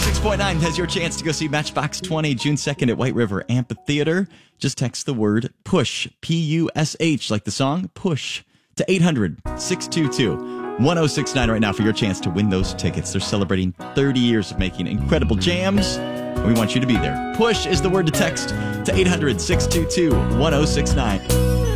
106.9 has your chance to go see Matchbox 20 June 2nd at White River Amphitheater. Just text the word PUSH, P-U-S-H, like the song, PUSH, to 800-622-1069 right now for your chance to win those tickets. They're celebrating 30 years of making incredible jams. We want you to be there. PUSH is the word to text to 800-622-1069.